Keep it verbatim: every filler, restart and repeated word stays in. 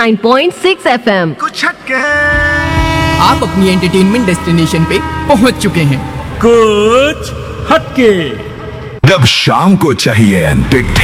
Nine point six F M. कुछ हटके आप अपनी एंटरटेनमेंट डेस्टिनेशन पे पहुंच चुके हैं। कुछ हटके। जब शाम को चाहिए